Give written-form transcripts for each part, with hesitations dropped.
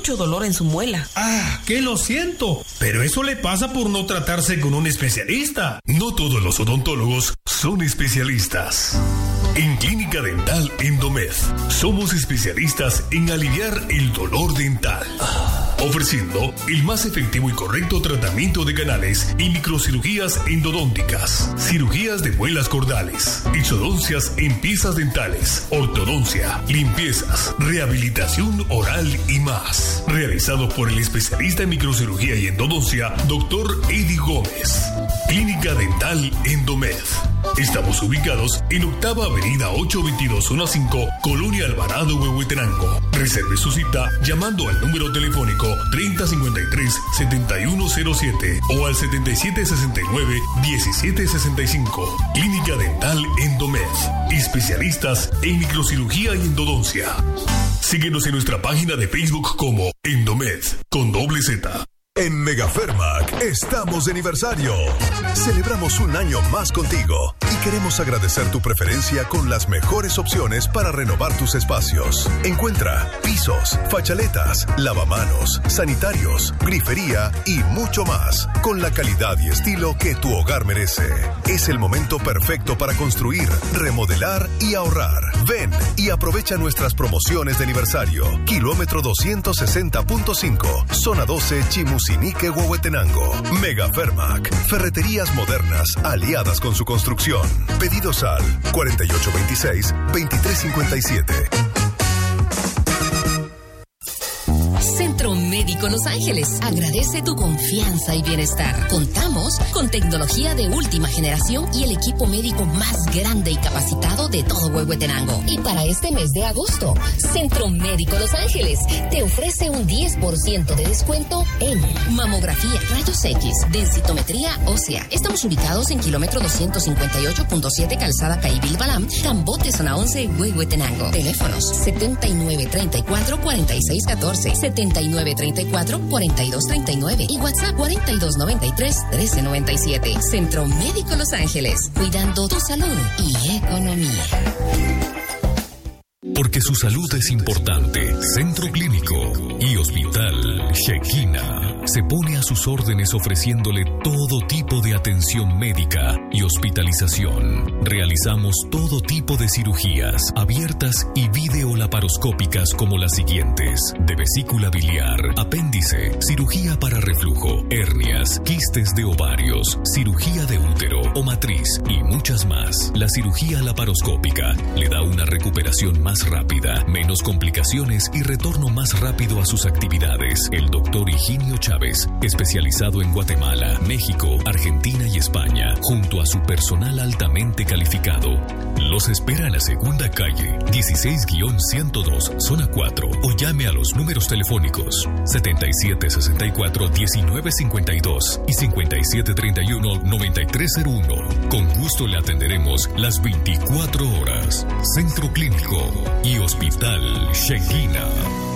mucho dolor en su muela. Ah, que lo siento, pero eso le pasa por no tratarse con un especialista. No todos los odontólogos son especialistas. En Clínica Dental Endomed somos especialistas en aliviar el dolor dental, ofreciendo el más efectivo y correcto tratamiento de canales y microcirugías endodónticas, cirugías de muelas cordales, exodoncias en piezas dentales, ortodoncia, limpiezas, rehabilitación oral y más. Realizado por el especialista en microcirugía y endodoncia, Dr. Eddie Gómez. Clínica Dental Endomed. Estamos ubicados en Octava Avenida 822 Zona 5, Colonia Alvarado, Huehuetenango. Reserve su cita llamando al número telefónico 3053-7107 o al 7769-1765. Clínica Dental Endomed. Especialistas en microcirugía y endodoncia. Síguenos en nuestra página de Facebook como Endomed con doble Z. En Megafermac estamos de aniversario. Celebramos un año más contigo y queremos agradecer tu preferencia con las mejores opciones para renovar tus espacios. Encuentra pisos, fachaletas, lavamanos, sanitarios, grifería y mucho más con la calidad y estilo que tu hogar merece. Es el momento perfecto para construir, remodelar y ahorrar. Ven y aprovecha nuestras promociones de aniversario. Kilómetro 260.5, zona 12, Chimusinique, Huehuetenango. Megafermac, ferreterías modernas aliadas con su construcción. Pedidos al 4826-2357. Centro Médico Los Ángeles agradece tu confianza y bienestar. Contamos con tecnología de última generación y el equipo médico más grande y capacitado de todo Huehuetenango. Y para este mes de agosto, Centro Médico Los Ángeles te ofrece un 10% de descuento en mamografía, rayos X, densitometría ósea. Estamos ubicados en kilómetro 258.7 Calzada Caibil Balam, Cambote, zona 11, Huehuetenango. Teléfonos 7934-4614, 7934-4239 y WhatsApp 4293-1397. Centro Médico Los Ángeles, cuidando tu salud y economía. Porque su salud es importante, Centro Clínico y Hospital Shekinah se pone a sus órdenes ofreciéndole todo tipo de atención médica y hospitalización. Realizamos todo tipo de cirugías abiertas y videolaparoscópicas como las siguientes: de vesícula biliar, apéndice, cirugía para reflujo, hernias, quistes de ovarios, cirugía de útero o matriz y muchas más. La cirugía laparoscópica le da una recuperación más rápida, menos complicaciones y retorno más rápido a sus actividades. El doctor Higinio Chávez, especializado en Guatemala, México, Argentina y España, junto a su personal altamente calificado, los espera en la segunda calle, 16-102, zona 4, o llame a los números telefónicos 7764-1952 y 5731-9301. Con gusto le atenderemos las 24 horas. Centro Clínico y Hospital Shekinah.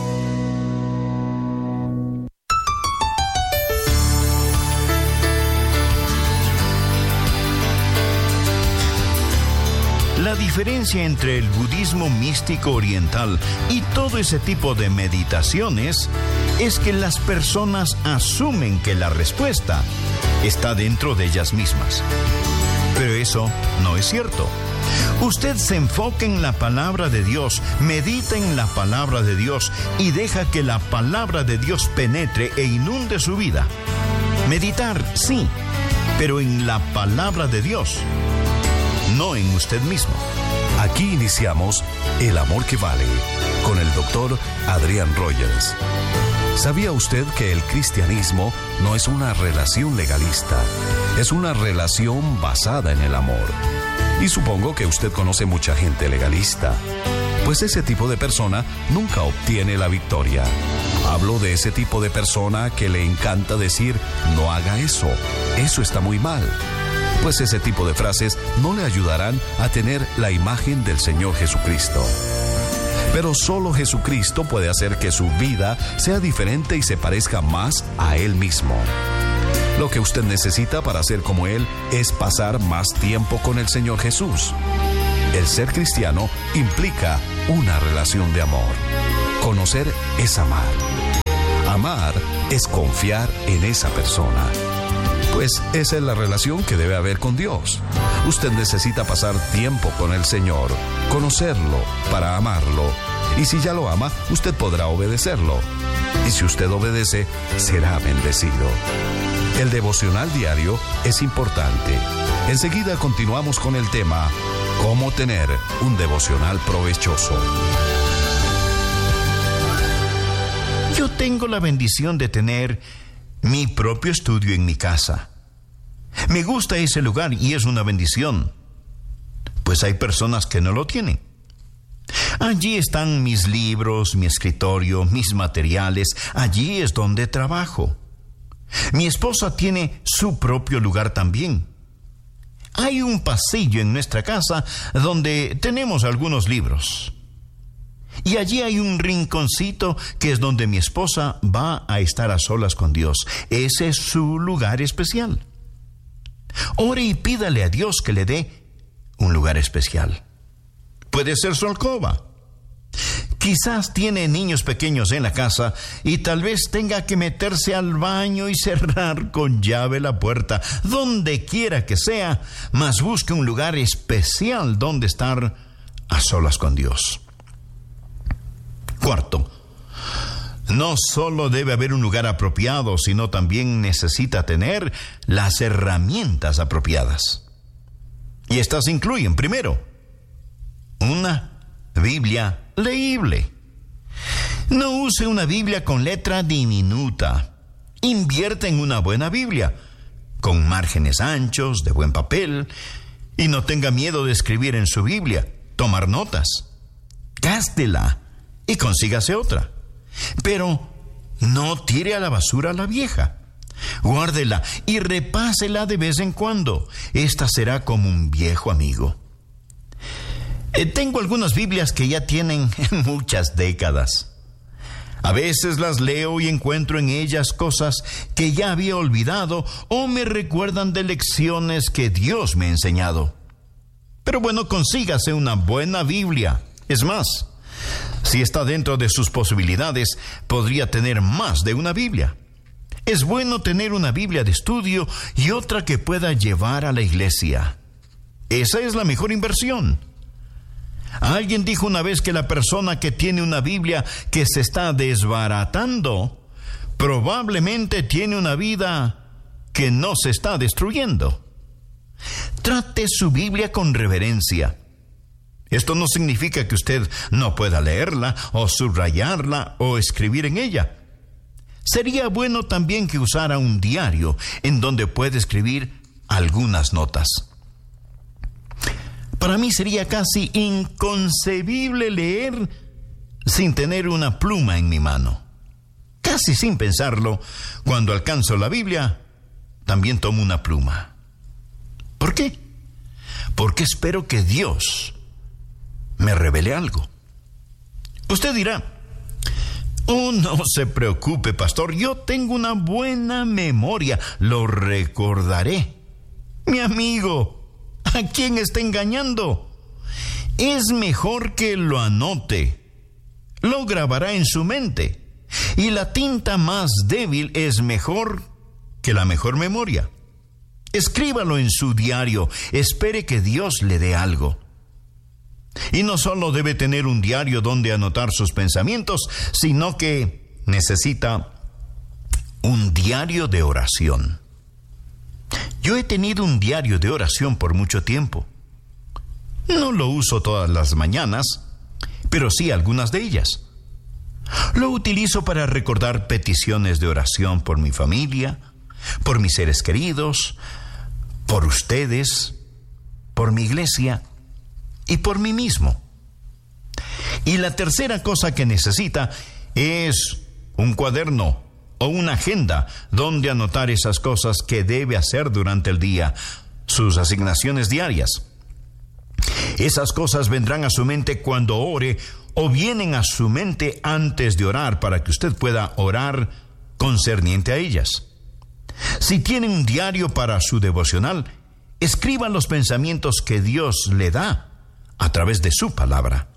La diferencia entre el budismo místico oriental y todo ese tipo de meditaciones es que las personas asumen que la respuesta está dentro de ellas mismas. Pero eso no es cierto. Usted se enfoca en la palabra de Dios, medita en la palabra de Dios y deja que la palabra de Dios penetre e inunde su vida. Meditar, sí, pero en la palabra de Dios, no en usted mismo. Aquí iniciamos El Amor que Vale con el doctor Adrián Rogers. ¿Sabía usted que el cristianismo no es una relación legalista? Es una relación basada en el amor. Y supongo que usted conoce mucha gente legalista. Pues ese tipo de persona nunca obtiene la victoria. Hablo de ese tipo de persona que le encanta decir, no haga eso, eso está muy mal. Pues ese tipo de frases no le ayudarán a tener la imagen del Señor Jesucristo. Pero solo Jesucristo puede hacer que su vida sea diferente y se parezca más a Él mismo. Lo que usted necesita para ser como Él es pasar más tiempo con el Señor Jesús. El ser cristiano implica una relación de amor. Conocer es amar. Amar es confiar en esa persona. Pues esa es la relación que debe haber con Dios. Usted necesita pasar tiempo con el Señor, conocerlo para amarlo. Y si ya lo ama, usted podrá obedecerlo. Y si usted obedece, será bendecido. El devocional diario es importante. Enseguida continuamos con el tema ¿Cómo tener un devocional provechoso? Yo tengo la bendición de tener mi propio estudio en mi casa. Me gusta ese lugar y es una bendición, pues hay personas que no lo tienen. Allí están mis libros, mi escritorio, mis materiales. Allí es donde trabajo. Mi esposa tiene su propio lugar también. Hay un pasillo en nuestra casa donde tenemos algunos libros. Y allí hay un rinconcito que es donde mi esposa va a estar a solas con Dios. Ese es su lugar especial. Ore y pídale a Dios que le dé un lugar especial. Puede ser su alcoba. Quizás tiene niños pequeños en la casa y tal vez tenga que meterse al baño y cerrar con llave la puerta. Donde quiera que sea, mas busque un lugar especial donde estar a solas con Dios. Cuarto, no solo debe haber un lugar apropiado, sino también necesita tener las herramientas apropiadas. Y estas incluyen, primero, una Biblia leíble. No use una Biblia con letra diminuta. Invierte en una buena Biblia, con márgenes anchos, de buen papel, y no tenga miedo de escribir en su Biblia, tomar notas. Gástela y consígase otra. Pero no tire a la basura la vieja. Guárdela y repásela de vez en cuando. Esta será como un viejo amigo. Tengo algunas Biblias que ya tienen muchas décadas. A veces las leo y encuentro en ellas cosas que ya había olvidado o me recuerdan de lecciones que Dios me ha enseñado. Pero bueno, consígase una buena Biblia. Es más, si está dentro de sus posibilidades, podría tener más de una Biblia. Es bueno tener una Biblia de estudio y otra que pueda llevar a la iglesia. Esa es la mejor inversión. Alguien dijo una vez que la persona que tiene una Biblia que se está desbaratando, probablemente tiene una vida que no se está destruyendo. Trate su Biblia con reverencia. Esto no significa que usted no pueda leerla o subrayarla o escribir en ella. Sería bueno también que usara un diario en donde puede escribir algunas notas. Para mí sería casi inconcebible leer sin tener una pluma en mi mano. Casi sin pensarlo, cuando alcanzo la Biblia, también tomo una pluma. ¿Por qué? Porque espero que Dios me revele algo. Usted dirá, oh, no se preocupe, pastor, yo tengo una buena memoria, lo recordaré. Mi amigo, ¿a quién está engañando? Es mejor que lo anote. Lo grabará en su mente. Y la tinta más débil es mejor que la mejor memoria. Escríbalo en su diario. Espere que Dios le dé algo. Y no solo debe tener un diario donde anotar sus pensamientos, sino que necesita un diario de oración. Yo he tenido un diario de oración por mucho tiempo. No lo uso todas las mañanas, pero sí algunas de ellas. Lo utilizo para recordar peticiones de oración por mi familia, por mis seres queridos, por ustedes, por mi iglesia y por mí mismo. Y la tercera cosa que necesita es un cuaderno o una agenda donde anotar esas cosas que debe hacer durante el día, sus asignaciones diarias. Esas cosas vendrán a su mente cuando ore o vienen a su mente antes de orar para que usted pueda orar concerniente a ellas. Si tiene un diario para su devocional, escriba los pensamientos que Dios le da a través de su palabra.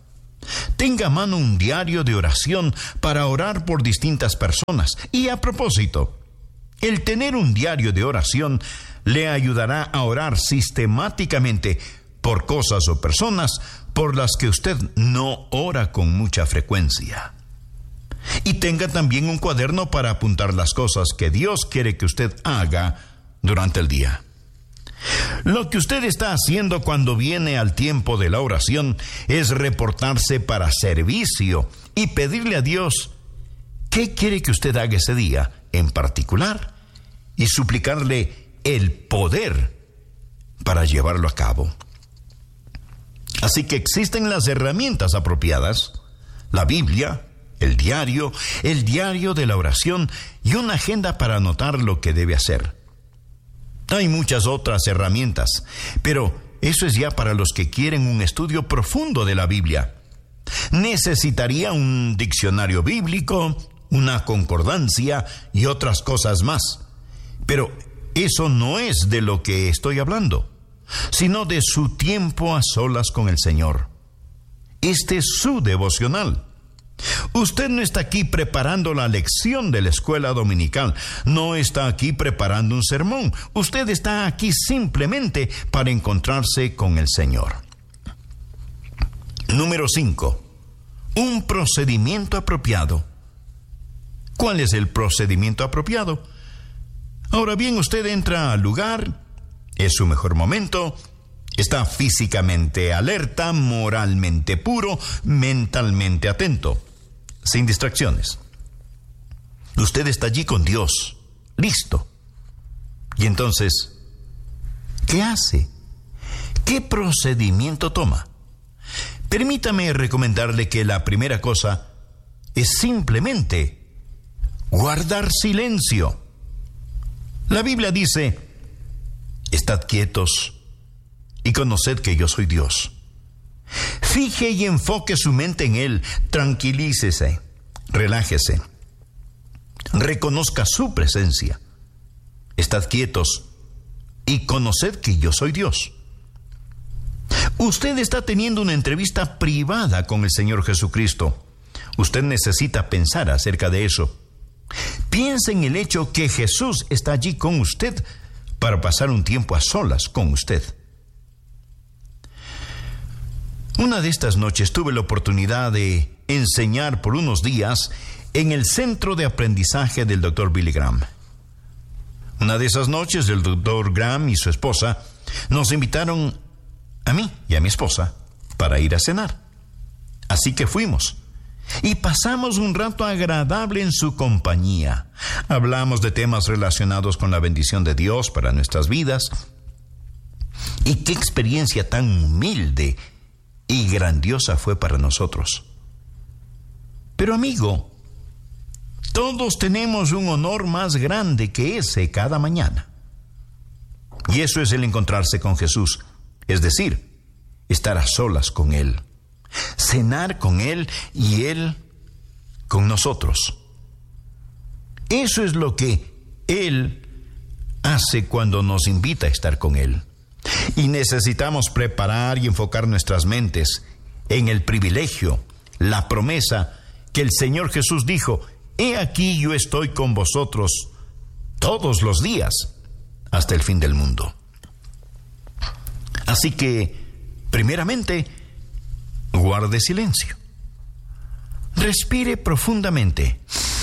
Tenga a mano un diario de oración para orar por distintas personas. Y a propósito, el tener un diario de oración le ayudará a orar sistemáticamente por cosas o personas por las que usted no ora con mucha frecuencia. Y tenga también un cuaderno para apuntar las cosas que Dios quiere que usted haga durante el día. Lo que usted está haciendo cuando viene al tiempo de la oración es reportarse para servicio y pedirle a Dios qué quiere que usted haga ese día en particular y suplicarle el poder para llevarlo a cabo. Así que existen las herramientas apropiadas: la Biblia, el diario de la oración y una agenda para anotar lo que debe hacer. Hay muchas otras herramientas, pero eso es ya para los que quieren un estudio profundo de la Biblia. Necesitaría un diccionario bíblico, una concordancia y otras cosas más. Pero eso no es de lo que estoy hablando, sino de su tiempo a solas con el Señor. Este es su devocional. Usted no está aquí preparando la lección de la escuela dominical, no está aquí preparando un sermón. Usted está aquí simplemente para encontrarse con el Señor. Número 5. Un procedimiento apropiado. ¿Cuál es el procedimiento apropiado? Ahora bien, usted entra al lugar, es su mejor momento, está físicamente alerta, moralmente puro, mentalmente atento, sin distracciones. Usted está allí con Dios, listo. Y entonces, ¿qué hace? ¿Qué procedimiento toma? Permítame recomendarle que la primera cosa es simplemente guardar silencio. La Biblia dice: estad quietos y conoced que yo soy Dios. Fije y enfoque su mente en Él, tranquilícese, relájese, reconozca su presencia. Estad quietos y conoced que yo soy Dios. Usted está teniendo una entrevista privada con el Señor Jesucristo. Usted necesita pensar acerca de eso. Piense en el hecho que Jesús está allí con usted para pasar un tiempo a solas con usted. Una de estas noches tuve la oportunidad de enseñar por unos días en el centro de aprendizaje del Dr. Billy Graham. Una de esas noches, el Dr. Graham y su esposa nos invitaron a mí y a mi esposa para ir a cenar. Así que fuimos y pasamos un rato agradable en su compañía. Hablamos de temas relacionados con la bendición de Dios para nuestras vidas. Y qué experiencia tan humilde y grandiosa fue para nosotros. Pero amigo, todos tenemos un honor más grande que ese cada mañana. Y eso es el encontrarse con Jesús, es decir, estar a solas con Él, cenar con Él y Él con nosotros. Eso es lo que Él hace cuando nos invita a estar con Él. Y necesitamos preparar y enfocar nuestras mentes en el privilegio, la promesa que el Señor Jesús dijo: he aquí yo estoy con vosotros todos los días hasta el fin del mundo. Así que, primeramente, guarde silencio. Respire profundamente.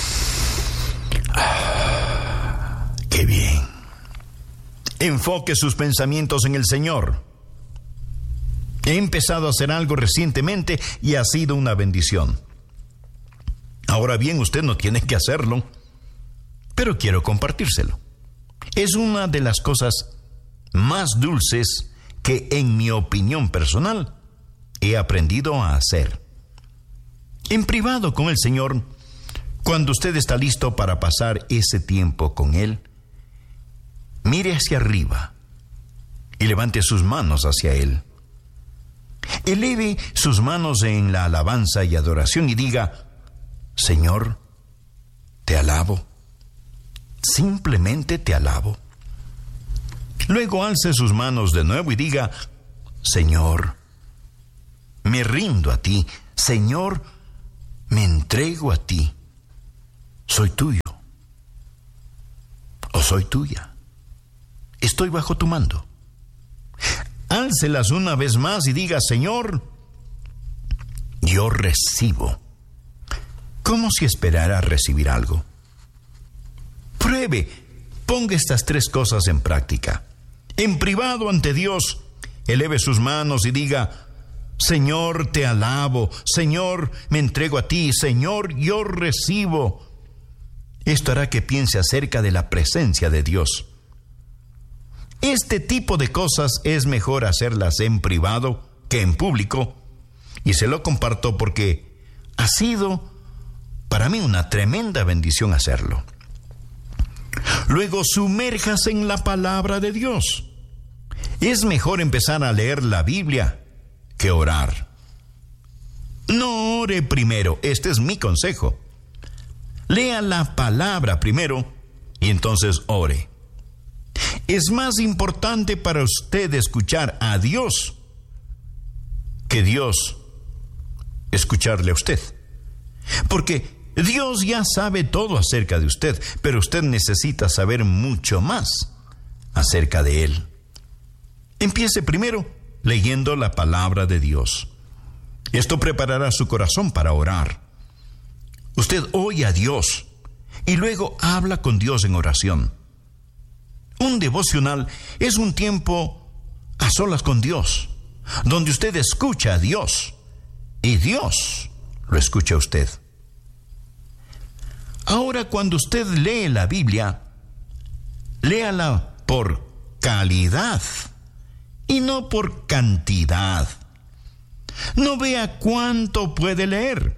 ¡Qué bien! Enfoque sus pensamientos en el Señor. He empezado a hacer algo recientemente y ha sido una bendición. Ahora bien, usted no tiene que hacerlo, pero quiero compartírselo. Es una de las cosas más dulces que, en mi opinión personal, he aprendido a hacer. En privado con el Señor, cuando usted está listo para pasar ese tiempo con Él, mire hacia arriba y levante sus manos hacia Él. Eleve sus manos en la alabanza y adoración y diga: Señor, te alabo. Simplemente te alabo. Luego alce sus manos de nuevo y diga: Señor, me rindo a ti. Señor, me entrego a ti. Soy tuyo. O soy tuya. Estoy bajo tu mando. Álcelas una vez más y diga, Señor, yo recibo. ¿Cómo si esperara recibir algo? Pruebe, ponga estas 3 cosas en práctica. En privado ante Dios, eleve sus manos y diga, Señor, te alabo. Señor, me entrego a ti. Señor, yo recibo. Esto hará que piense acerca de la presencia de Dios. Este tipo de cosas es mejor hacerlas en privado que en público, y se lo comparto porque ha sido para mí una tremenda bendición hacerlo. Luego, sumérjase en la palabra de Dios. Es mejor empezar a leer la Biblia que orar. No ore primero, este es mi consejo. Lea la palabra primero y entonces ore. Es más importante para usted escuchar a Dios que Dios escucharle a usted. Porque Dios ya sabe todo acerca de usted, pero usted necesita saber mucho más acerca de Él. Empiece primero leyendo la palabra de Dios. Esto preparará su corazón para orar. Usted oye a Dios y luego habla con Dios en oración. Un devocional es un tiempo a solas con Dios, donde usted escucha a Dios y Dios lo escucha a usted. Ahora, cuando usted lee la Biblia, léala por calidad y no por cantidad. No vea cuánto puede leer.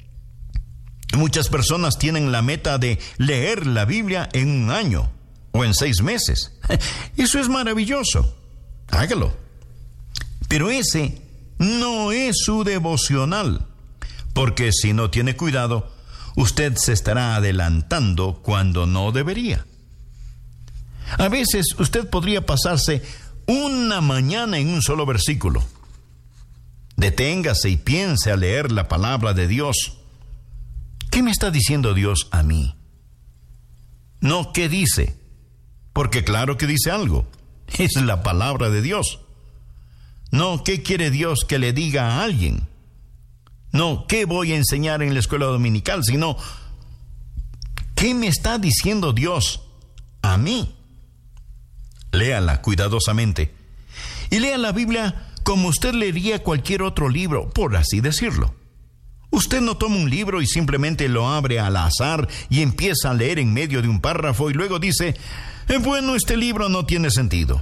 Muchas personas tienen la meta de leer la Biblia en 1 año o en 6 meses. Eso es maravilloso. Hágalo. Pero ese no es su devocional, porque si no tiene cuidado, usted se estará adelantando cuando no debería. A veces usted podría pasarse una mañana en un solo versículo. Deténgase y piense a leer la palabra de Dios. ¿Qué me está diciendo Dios a mí? No, ¿qué dice? Porque claro que dice algo. Es la palabra de Dios. No, ¿qué quiere Dios que le diga a alguien? No, ¿qué voy a enseñar en la escuela dominical? Sino, ¿qué me está diciendo Dios a mí? Léala cuidadosamente. Y lea la Biblia como usted leería cualquier otro libro, por así decirlo. Usted no toma un libro y simplemente lo abre al azar y empieza a leer en medio de un párrafo y luego dice, bueno, este libro no tiene sentido.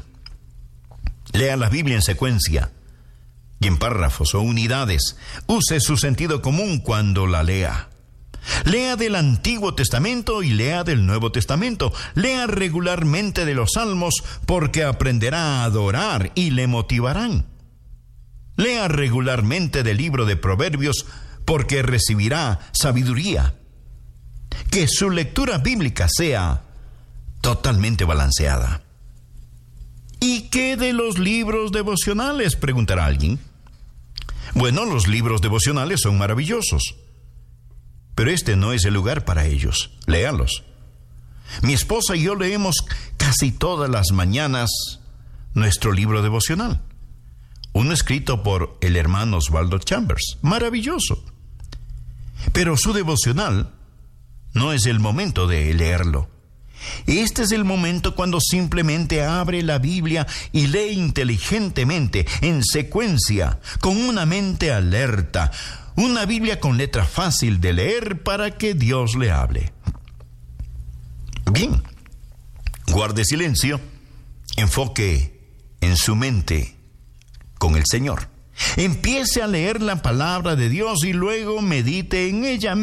Lea la Biblia en secuencia y en párrafos o unidades. Use su sentido común cuando la lea. Lea del Antiguo Testamento y lea del Nuevo Testamento. Lea regularmente de los Salmos porque aprenderá a adorar y le motivarán. Lea regularmente del libro de Proverbios porque recibirá sabiduría. Que su lectura bíblica sea totalmente balanceada. ¿Y qué de los libros devocionales?, preguntará alguien. Bueno, los libros devocionales son maravillosos, pero este no es el lugar para ellos. Léalos. Mi esposa y yo leemos casi todas las mañanas nuestro libro devocional. Uno escrito por el hermano Oswaldo Chambers. Maravilloso. Pero su devocional no es el momento de leerlo. Este es el momento cuando simplemente abre la Biblia y lee inteligentemente, en secuencia, con una mente alerta. Una Biblia con letra fácil de leer para que Dios le hable. Bien, guarde silencio, enfoque en su mente con el Señor. Empiece a leer la palabra de Dios y luego medite en ella,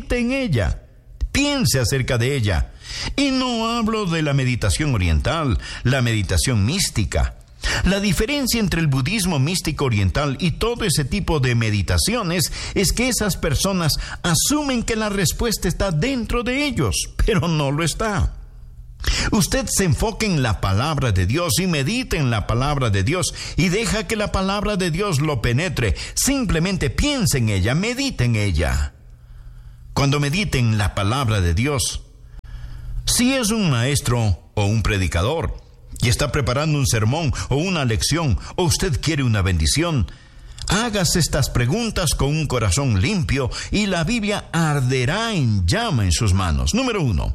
piense acerca de ella. Y no hablo de la meditación oriental, la meditación mística. La diferencia entre el budismo místico oriental y todo ese tipo de meditaciones es que esas personas asumen que la respuesta está dentro de ellos, pero no lo está. Usted se enfoque en la palabra de Dios y medite en la palabra de Dios y deja que la palabra de Dios lo penetre. Simplemente piense en ella, medite en ella. Cuando medite en la palabra de Dios, si es un maestro o un predicador y está preparando un sermón o una lección, o usted quiere una bendición, hágase estas preguntas con un corazón limpio y la Biblia arderá en llama en sus manos. Número 1.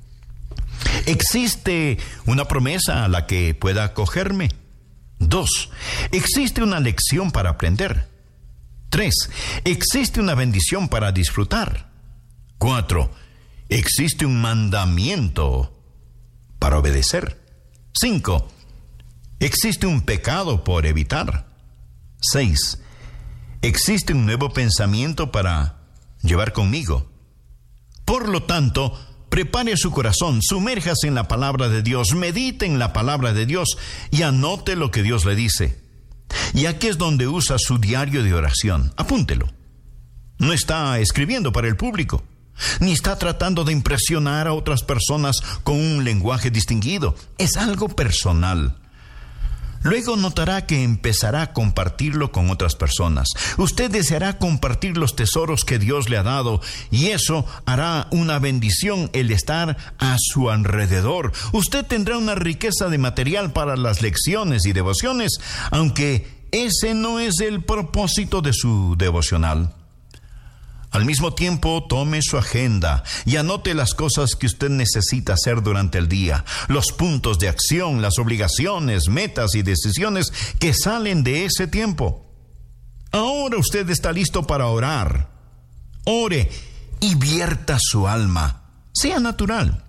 ¿Existe una promesa a la que pueda acogerme? 2. ¿Existe una lección para aprender? 3. ¿Existe una bendición para disfrutar? 4. ¿Existe un mandamiento para obedecer? 5. ¿Existe un pecado por evitar? 6. ¿Existe un nuevo pensamiento para llevar conmigo? Por lo tanto, prepare su corazón, sumérjase en la palabra de Dios, medite en la palabra de Dios y anote lo que Dios le dice. Y aquí es donde usa su diario de oración. Apúntelo. No está escribiendo para el público, ni está tratando de impresionar a otras personas con un lenguaje distinguido. Es algo personal. Luego notará que empezará a compartirlo con otras personas. Usted deseará compartir los tesoros que Dios le ha dado, y eso hará una bendición el estar a su alrededor. Usted tendrá una riqueza de material para las lecciones y devociones, aunque ese no es el propósito de su devocional. Al mismo tiempo, tome su agenda y anote las cosas que usted necesita hacer durante el día, los puntos de acción, las obligaciones, metas y decisiones que salen de ese tiempo. Ahora usted está listo para orar. Ore y vierta su alma. Sea natural.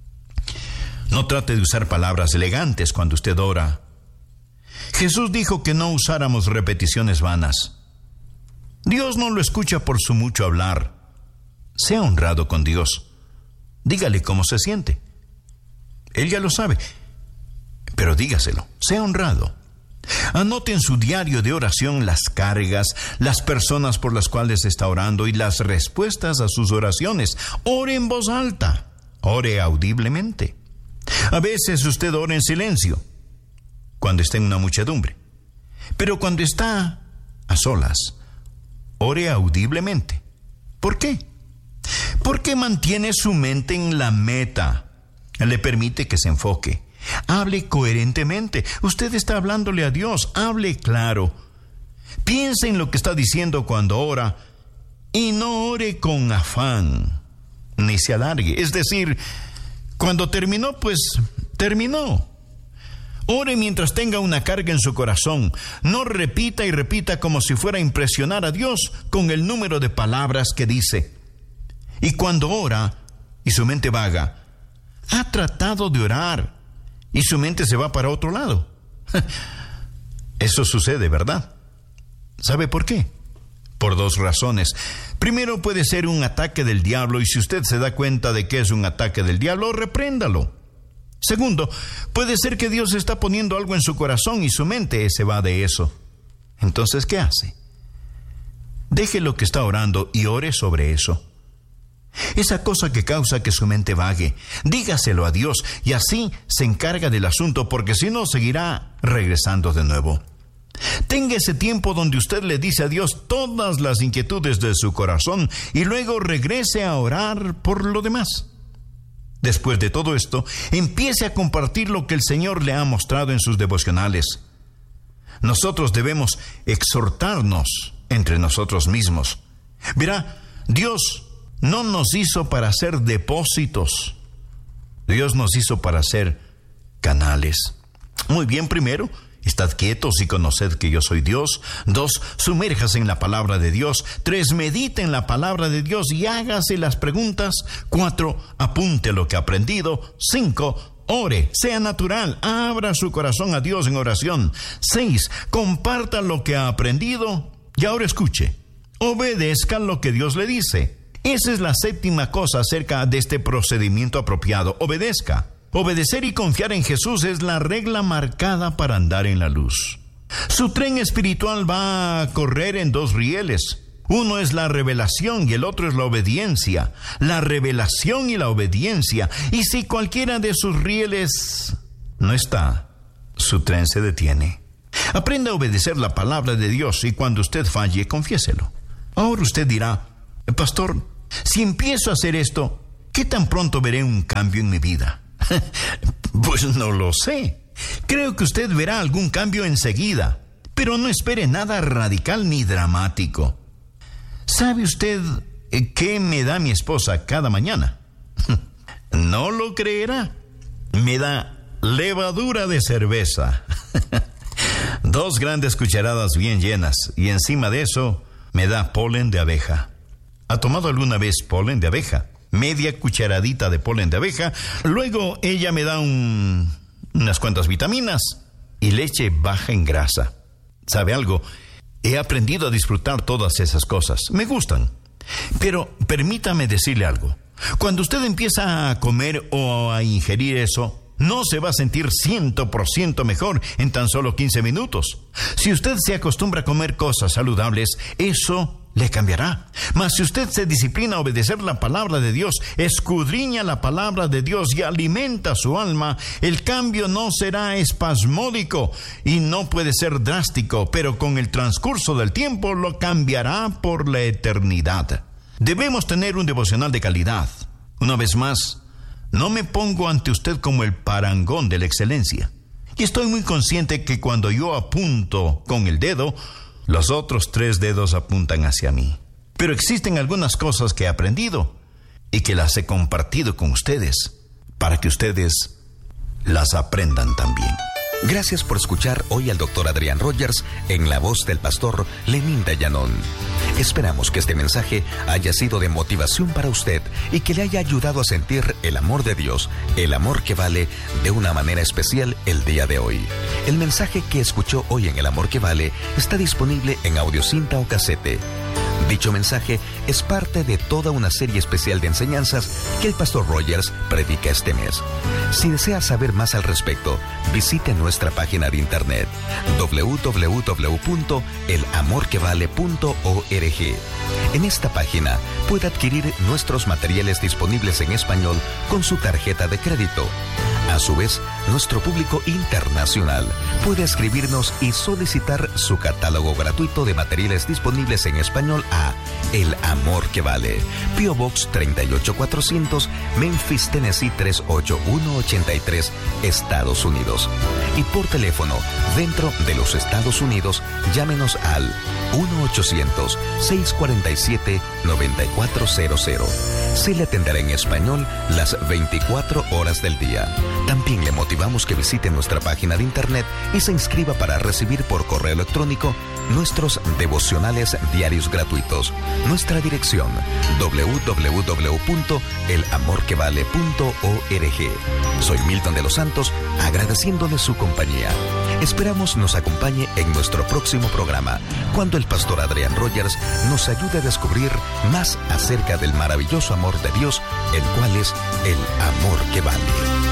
No trate de usar palabras elegantes cuando usted ora. Jesús dijo que no usáramos repeticiones vanas. Dios no lo escucha por su mucho hablar. Sea honrado con Dios. Dígale cómo se siente. Él ya lo sabe, pero dígaselo. Sea honrado. Anote en su diario de oración las cargas, las personas por las cuales está orando y las respuestas a sus oraciones. Ore en voz alta. Ore audiblemente. A veces usted ora en silencio, cuando está en una muchedumbre. Pero cuando está a solas, ore audiblemente. ¿Por qué? Porque mantiene su mente en la meta. Le permite que se enfoque. Hable coherentemente. Usted está hablándole a Dios. Hable claro. Piense en lo que está diciendo cuando ora y no ore con afán, ni se alargue. Es decir, cuando terminó, pues terminó. Ore mientras tenga una carga en su corazón. No repita y repita como si fuera a impresionar a Dios con el número de palabras que dice. Y cuando ora y su mente vaga, ha tratado de orar y su mente se va para otro lado. Eso sucede, ¿verdad? ¿Sabe por qué? Por 2 razones. Primero, puede ser un ataque del diablo, y si usted se da cuenta de que es un ataque del diablo, repréndalo. Segundo, puede ser que Dios está poniendo algo en su corazón y su mente se va de eso. Entonces, ¿qué hace? Deje lo que está orando y ore sobre eso. Esa cosa que causa que su mente vague, dígaselo a Dios y así se encarga del asunto, porque si no seguirá regresando de nuevo. Tenga ese tiempo donde usted le dice a Dios todas las inquietudes de su corazón y luego regrese a orar por lo demás. Después de todo esto, empiece a compartir lo que el Señor le ha mostrado en sus devocionales. Nosotros debemos exhortarnos entre nosotros mismos. Verá, Dios no nos hizo para ser depósitos. Dios nos hizo para ser canales. Muy bien, primero, estad quietos y conoced que yo soy Dios. 2, sumérjase en la palabra de Dios. 3, medite en la palabra de Dios y hágase las preguntas. 4, apunte lo que ha aprendido. 5, ore, sea natural, abra su corazón a Dios en oración. 6, comparta lo que ha aprendido. Y ahora escuche, obedezca lo que Dios le dice. Esa es la 7ª cosa acerca de este procedimiento apropiado. Obedezca. Obedecer y confiar en Jesús es la regla marcada para andar en la luz. Su tren espiritual va a correr en 2 rieles. Uno es la revelación y el otro es la obediencia. La revelación y la obediencia. Y si cualquiera de sus rieles no está, su tren se detiene. Aprenda a obedecer la palabra de Dios y cuando usted falle, confiéselo. Ahora usted dirá, pastor, si empiezo a hacer esto, ¿qué tan pronto veré un cambio en mi vida? Pues no lo sé. Creo que usted verá algún cambio enseguida, pero no espere nada radical ni dramático. ¿Sabe usted qué me da mi esposa cada mañana? No lo creerá. Me da levadura de cerveza. 2 grandes cucharadas bien llenas y encima de eso me da polen de abeja. ¿Ha tomado alguna vez polen de abeja? Media cucharadita de polen de abeja. Luego ella me da unas cuantas vitaminas y leche baja en grasa. ¿Sabe algo? He aprendido a disfrutar todas esas cosas. Me gustan. Pero permítame decirle algo. Cuando usted empieza a comer o a ingerir eso, no se va a sentir 100% mejor en tan solo 15 minutos. Si usted se acostumbra a comer cosas saludables, eso le cambiará. Mas si usted se disciplina a obedecer la palabra de Dios, escudriña la palabra de Dios y alimenta su alma, el cambio no será espasmódico y no puede ser drástico, pero con el transcurso del tiempo lo cambiará por la eternidad. Debemos tener un devocional de calidad. Una vez más, no me pongo ante usted como el parangón de la excelencia. Y estoy muy consciente que cuando yo apunto con el dedo, los otros 3 dedos apuntan hacia mí. Pero existen algunas cosas que he aprendido y que las he compartido con ustedes para que ustedes las aprendan también. Gracias por escuchar hoy al Dr. Adrián Rogers en la voz del pastor Lenín Dayanón. Esperamos que este mensaje haya sido de motivación para usted y que le haya ayudado a sentir el amor de Dios, el amor que vale, de una manera especial el día de hoy. El mensaje que escuchó hoy en El Amor que Vale está disponible en audiocinta o casete. Dicho mensaje es parte de toda una serie especial de enseñanzas que el pastor Rogers predica este mes. Si desea saber más al respecto, visite nuestra página de internet www.elamorquevale.org. En esta página puede adquirir nuestros materiales disponibles en español con su tarjeta de crédito. A su vez, nuestro público internacional puede escribirnos y solicitar su catálogo gratuito de materiales disponibles en español a El Amor que Vale, P.O. Box 38400, Memphis, Tennessee 38183, Estados Unidos. Y por teléfono, dentro de los Estados Unidos, llámenos al 1-800-647-9400. Se le atenderá en español las 24 horas del día. También le motivamos que visite nuestra página de internet y se inscriba para recibir por correo electrónico nuestros devocionales diarios gratuitos. Nuestra dirección www.elamorquevale.org. Soy Milton de los Santos, agradeciéndole su compañía. Esperamos nos acompañe en nuestro próximo programa, cuando el pastor Adrián Rogers nos ayude a descubrir más acerca del maravilloso amor de Dios, el cual es el amor que vale.